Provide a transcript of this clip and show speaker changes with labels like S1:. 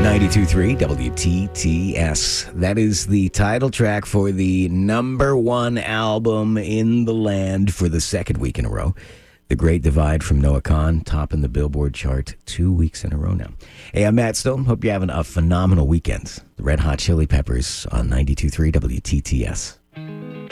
S1: 92.3 WTTS. That is the title track for the number one album in the land for the second week in a row. The Great Divide from Noah Kahan, topping the Billboard chart 2 weeks in a row now. Hey, I'm Matt Stone. Hope you're having a phenomenal weekend. The Red Hot Chili Peppers on 92.3 WTTS.